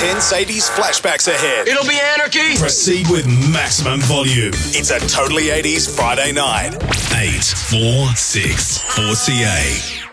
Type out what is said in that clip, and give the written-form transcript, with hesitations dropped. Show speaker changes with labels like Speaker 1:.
Speaker 1: intense 80s flashbacks ahead.
Speaker 2: It'll be anarchy.
Speaker 1: Proceed with maximum volume. It's a Totally 80s Friday night. 846 4CA.